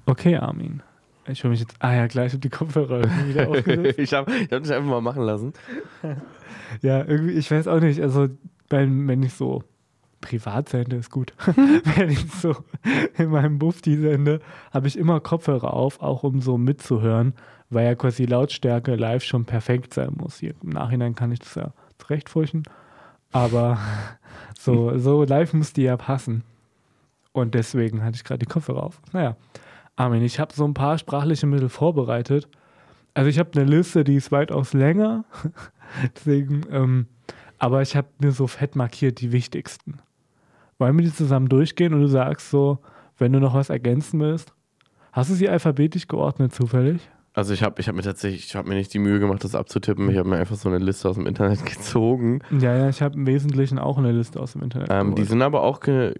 Okay, Armin. Ich höre mich jetzt. Ah ja, gleich habe die Kopfhörer irgendwie wieder aufgesetzt. Ich hab dich einfach mal machen lassen. Ja, irgendwie, ich weiß auch nicht. Also, wenn ich so privat sende, ist gut. Wenn ich so in meinem Bufti sende, habe ich immer Kopfhörer auf, auch um so mitzuhören, weil ja quasi die Lautstärke live schon perfekt sein muss. Hier, im Nachhinein kann ich das ja zurechtfurchen. Aber so live muss die ja passen. Und deswegen hatte ich gerade die Kopfhörer auf. Naja, Armin, ich habe so ein paar sprachliche Mittel vorbereitet. Also ich habe eine Liste, die ist weitaus länger. Deswegen, aber ich habe mir so fett markiert die wichtigsten. Wollen wir die zusammen durchgehen und du sagst so, wenn du noch was ergänzen willst? Hast du sie alphabetisch geordnet zufällig? Also ich habe mir nicht die Mühe gemacht, das abzutippen. Ich habe mir einfach so eine Liste aus dem Internet gezogen. Ja, ich habe im Wesentlichen auch eine Liste aus dem Internet geholt. Die sind aber auch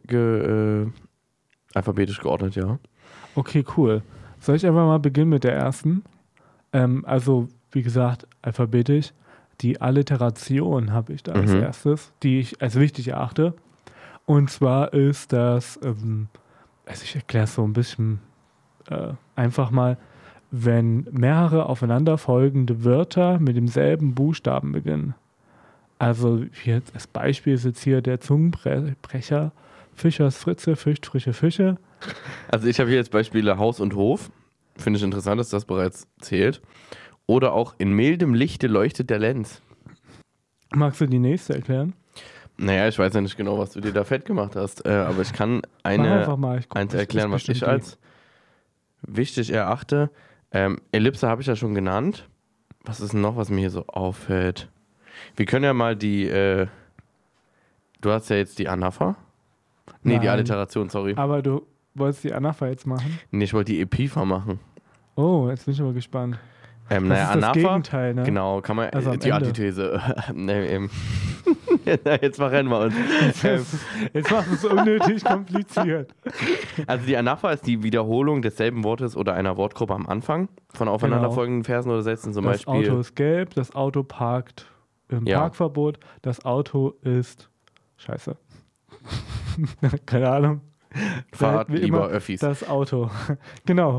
alphabetisch geordnet, ja. Okay, cool. Soll ich einfach mal beginnen mit der ersten? Also, wie gesagt, alphabetisch. Die Alliteration habe ich da als erstes, die ich als wichtig erachte. Und zwar ist das, also ich erkläre es so ein bisschen einfach mal, wenn mehrere aufeinanderfolgende Wörter mit demselben Buchstaben beginnen. Also hier als Beispiel ist jetzt hier der Zungenbrecher, Fischers Fritze, fischt frische Fische. Also ich habe hier jetzt Beispiele Haus und Hof. Finde ich interessant, dass das bereits zählt. Oder auch in mildem Lichte leuchtet der Lenz. Magst du die nächste erklären? Naja, ich weiß ja nicht genau, was du dir da fett gemacht hast, aber ich kann eins erklären, was ich als wichtig erachte. Ellipse habe ich ja schon genannt. Was ist denn noch, was mir hier so auffällt? Wir können ja mal du hast ja jetzt die Anapher. Nee, Nein. die Alliteration, sorry. Aber du wolltest die Anapher jetzt machen? Nee, ich wollte die Epipher machen. Oh, jetzt bin ich aber gespannt. Das ist das Anapher, Gegenteil, ne? Genau, kann man Also am die Ende. Antithese. Jetzt verrennen wir uns. Jetzt machst du es unnötig kompliziert. Also die Anapher ist die Wiederholung desselben Wortes oder einer Wortgruppe am Anfang von aufeinanderfolgenden Versen oder Sätzen. Zum Das Beispiel. Auto ist gelb, das Auto parkt im Parkverbot, das Auto ist scheiße. Keine Ahnung. Fahrt lieber Öffis. Das Auto. Genau.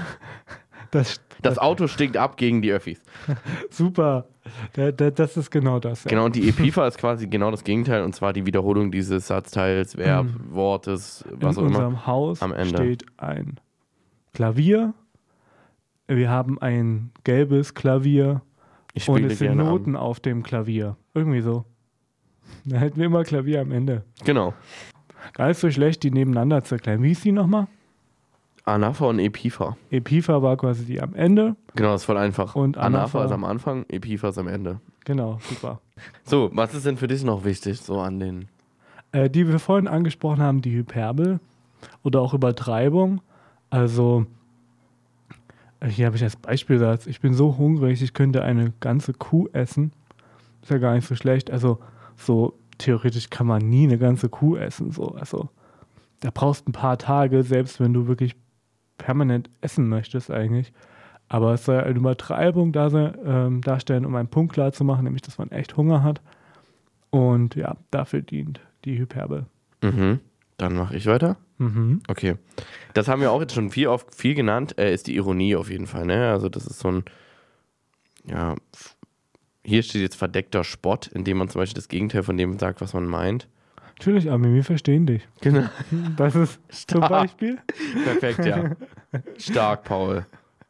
Das Auto stinkt ab gegen die Öffis. Super. Das ist genau das. Ja. Genau, und die Epipher ist quasi genau das Gegenteil, und zwar die Wiederholung dieses Satzteils, Verb, Wortes, was auch immer. In unserem Haus am Ende steht ein Klavier. Wir haben ein gelbes Klavier und es sind Noten auf dem Klavier. Irgendwie so. Da hätten wir immer Klavier am Ende. Genau. Gar nicht so schlecht, die nebeneinander zu erklären. Wie ist die nochmal? Anapher und Epipher. Epipher war quasi die am Ende. Genau, das ist voll einfach. Und Anapher ist am Anfang, Epipher ist am Ende. Genau, super. So, was ist denn für dich noch wichtig, so an den... Die wir vorhin angesprochen haben, die Hyperbel oder auch Übertreibung. Also, hier habe ich als Beispielsatz, ich bin so hungrig, ich könnte eine ganze Kuh essen. Ist ja gar nicht so schlecht. Also, so theoretisch kann man nie eine ganze Kuh essen. So. Also, da brauchst du ein paar Tage, selbst wenn du wirklich permanent essen möchtest eigentlich. Aber es soll eine Übertreibung darstellen, um einen Punkt klar zu machen, nämlich, dass man echt Hunger hat. Und ja, dafür dient die Hyperbel. Mhm. Dann mache ich weiter. Mhm. Okay. Das haben wir auch jetzt schon viel genannt, ist die Ironie auf jeden Fall. Ne? Also das ist so ein, ja, hier steht jetzt verdeckter Spott, indem man zum Beispiel das Gegenteil von dem sagt, was man meint. Natürlich, Armin, wir verstehen dich. Genau. Das ist zum Beispiel. Perfekt, ja. Stark, Paul.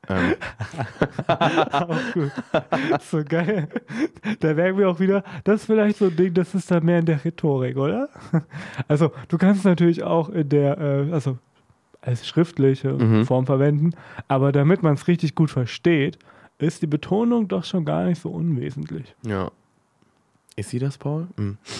Auch gut. So geil. Da merken wir auch wieder, das ist vielleicht so ein Ding, das ist dann mehr in der Rhetorik, oder? Also, du kannst natürlich auch in der, also als schriftliche Form verwenden, aber damit man es richtig gut versteht, ist die Betonung doch schon gar nicht so unwesentlich. Ja. Ist sie das, Paul?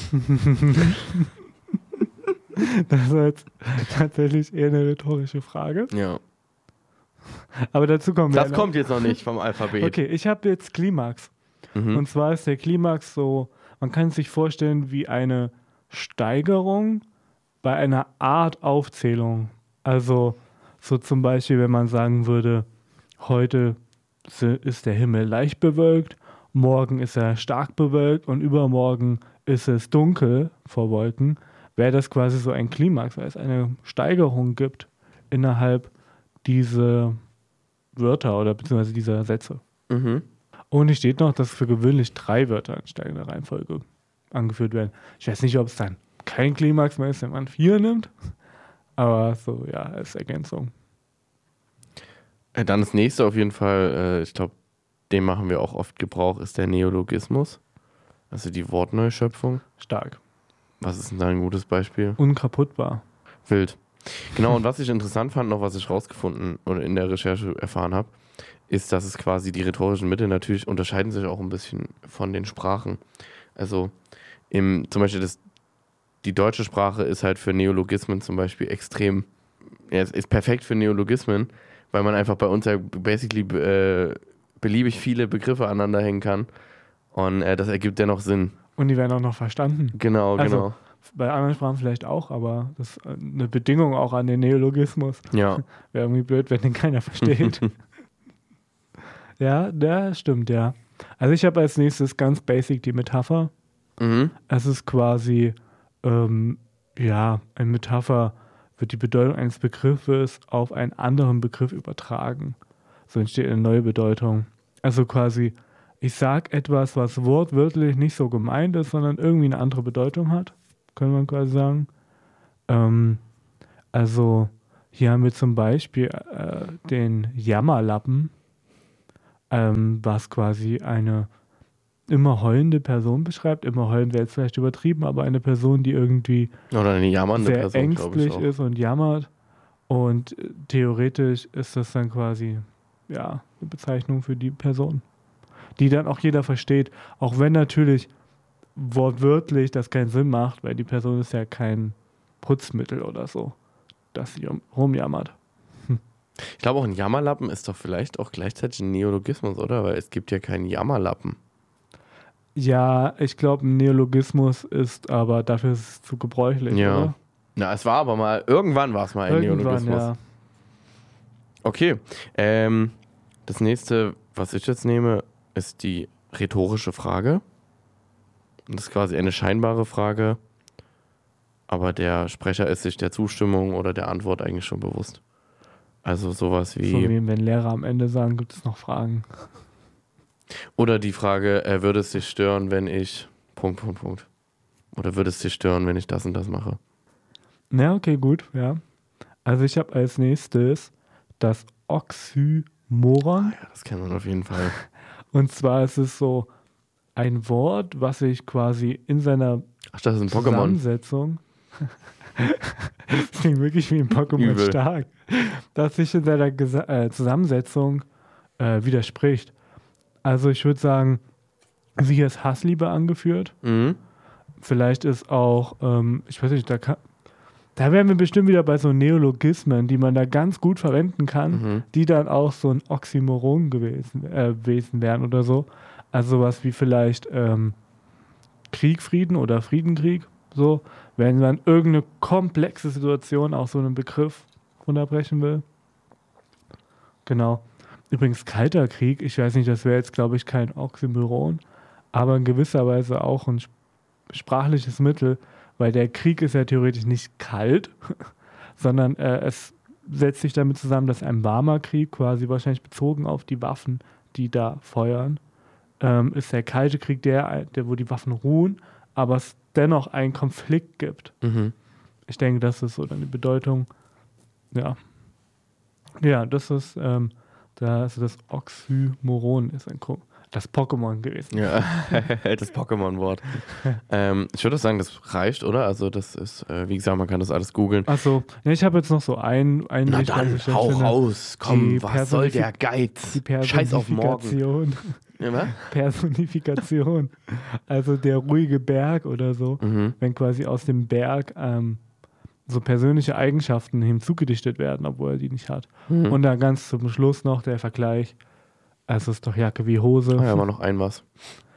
Das ist jetzt tatsächlich eher eine rhetorische Frage. Ja. Aber dazu kommen wir. Das kommt jetzt noch nicht vom Alphabet. Okay, ich habe jetzt Klimax. Und zwar ist der Klimax so, man kann sich vorstellen wie eine Steigerung bei einer Art Aufzählung. Also so zum Beispiel, wenn man sagen würde, heute ist der Himmel leicht bewölkt, morgen ist er stark bewölkt und übermorgen ist es dunkel vor Wolken, wäre das quasi so ein Klimax, weil es eine Steigerung gibt innerhalb diese Wörter oder beziehungsweise diese Sätze. Mhm. Und es steht noch, dass für gewöhnlich 3 Wörter in steigender Reihenfolge angeführt werden. Ich weiß nicht, ob es dann kein Klimax mehr ist, wenn man 4 nimmt, aber so, ja, als Ergänzung. Dann das nächste auf jeden Fall, ich glaube, den machen wir auch oft Gebrauch, ist der Neologismus. Also die Wortneuschöpfung. Stark. Was ist denn da ein gutes Beispiel? Unkaputtbar. Wild. Genau, und was ich interessant fand, noch was ich rausgefunden oder in der Recherche erfahren habe, ist, dass es quasi die rhetorischen Mittel natürlich unterscheiden sich auch ein bisschen von den Sprachen. Also zum Beispiel die deutsche Sprache ist halt für Neologismen zum Beispiel extrem, ja, es ist perfekt für Neologismen, weil man einfach bei uns ja basically beliebig viele Begriffe aneinander hängen kann und das ergibt dennoch Sinn. Und die werden auch noch verstanden. Genau, also, genau. Bei anderen Sprachen vielleicht auch, aber das ist eine Bedingung auch an den Neologismus. Ja. Wäre irgendwie blöd, wenn den keiner versteht. Ja, stimmt, ja. Also ich habe als nächstes ganz basic die Metapher. Mhm. Es ist quasi, eine Metapher wird die Bedeutung eines Begriffes auf einen anderen Begriff übertragen. So entsteht eine neue Bedeutung. Also quasi, ich sage etwas, was wortwörtlich nicht so gemeint ist, sondern irgendwie eine andere Bedeutung hat, könnte man quasi sagen. Also hier haben wir zum Beispiel den Jammerlappen, was quasi eine immer heulende Person beschreibt. Immer heulen wäre jetzt vielleicht übertrieben, aber eine Person, die irgendwie oder eine jammernde sehr Person, ängstlich ist und jammert. Und theoretisch ist das dann quasi eine Bezeichnung für die Person, die dann auch jeder versteht, auch wenn natürlich wortwörtlich das keinen Sinn macht, weil die Person ist ja kein Putzmittel oder so, dass sie rumjammert. Ich glaube auch ein Jammerlappen ist doch vielleicht auch gleichzeitig ein Neologismus, oder? Weil es gibt ja keinen Jammerlappen. Ja, ich glaube, ein Neologismus ist, aber dafür ist es zu gebräuchlich, oder? Na, es war aber mal, irgendwann war es mal ein Neologismus. Ja. Okay, das nächste, was ich jetzt nehme, ist die rhetorische Frage. Das ist quasi eine scheinbare Frage, aber der Sprecher ist sich der Zustimmung oder der Antwort eigentlich schon bewusst. Also sowas wie... So wie wenn Lehrer am Ende sagen, gibt es noch Fragen. Oder die Frage, würde es dich stören, wenn ich... ... Oder würde es dich stören, wenn ich das und das mache? Ja, okay, gut, ja. Also ich habe als nächstes das Oxymoron. Ja, das kennt man auf jeden Fall. Und zwar ist es so ein Wort, was sich quasi in seiner das ist ein Zusammensetzung... Das klingt wirklich wie ein Pokémon stark. Das sich in seiner Zusammensetzung widerspricht. Also ich würde sagen, hier ist Hassliebe angeführt. Mhm. Vielleicht ist auch, ich weiß nicht, da wären wir bestimmt wieder bei so Neologismen, die man da ganz gut verwenden kann, die dann auch so ein Oxymoron gewesen wären oder so. Also sowas wie vielleicht Krieg, Frieden oder Frieden, Krieg. So, wenn man irgendeine komplexe Situation auch so einen Begriff runterbrechen will. Genau. Übrigens, Kalter Krieg, ich weiß nicht, das wäre jetzt, glaube ich, kein Oxymoron, aber in gewisser Weise auch ein sprachliches Mittel, weil der Krieg ist ja theoretisch nicht kalt, sondern es setzt sich damit zusammen, dass ein warmer Krieg, quasi wahrscheinlich bezogen auf die Waffen, die da feuern, ist der Kalte Krieg der, wo die Waffen ruhen, aber es dennoch einen Konflikt gibt. Mhm. Ich denke, das ist so dann die Bedeutung. Ja. Ja, das ist das Oxymoron ist das Pokémon gewesen. Ja, das Pokémon-Wort. Ich würde sagen, das reicht, oder? Also das ist, wie gesagt, man kann das alles googeln. Achso, ja, ich habe jetzt noch so einen Na dann, hau raus, komm, was soll der Geiz? Scheiß auf morgen. Ja, Personifikation. Also der ruhige Berg oder so, wenn quasi aus dem Berg so persönliche Eigenschaften hinzugedichtet werden, obwohl er die nicht hat. Und dann ganz zum Schluss noch der Vergleich. Also ist doch Jacke wie Hose. Ja, mal noch ein was.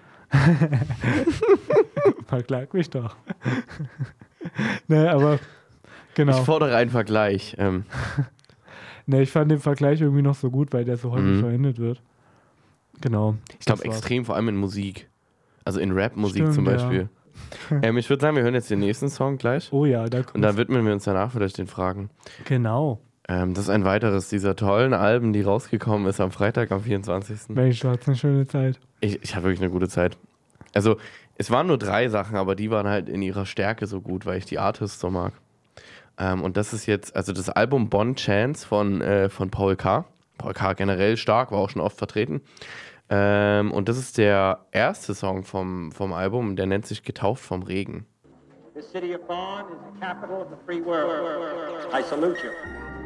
Vergleich mich doch. Nee, aber genau. Ich fordere einen Vergleich. Nee, ich fand den Vergleich irgendwie noch so gut, weil der so häufig verwendet wird. Genau. Ich glaube extrem, vor allem in Musik. Also in Rap-Musik zum Beispiel. Ja. Ich würde sagen, wir hören jetzt den nächsten Song gleich. Oh ja, da kommt. Und dann widmen wir uns danach vielleicht den Fragen. Genau. Das ist ein weiteres dieser tollen Alben, die rausgekommen ist am Freitag, am 24. Mensch, du hattest eine schöne Zeit. Ich hatte wirklich eine gute Zeit. Also, es waren nur 3 Sachen, aber die waren halt in ihrer Stärke so gut, weil ich die Artists so mag. Und das ist jetzt, also das Album Bon Chance von Paul K. Paul K. generell stark, war auch schon oft vertreten. Und das ist der erste Song vom Album, der nennt sich Getauft vom Regen. The city of Bonn is the capital of the free world. I salute you.